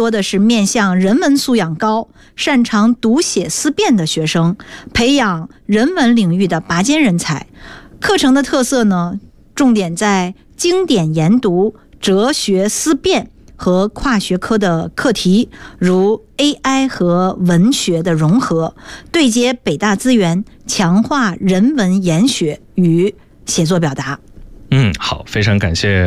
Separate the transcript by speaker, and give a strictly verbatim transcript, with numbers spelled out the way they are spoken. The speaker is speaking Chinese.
Speaker 1: 多的是面向人文素养高、擅长读写思辨的学生，培养人文领域的拔尖人才。课程的特色呢，重点在经典研读、哲学思辨和跨学科的课题，如 A I 和文学的融合，对接北大资源，强化人文研学与写作表达。
Speaker 2: 嗯，好，非常感谢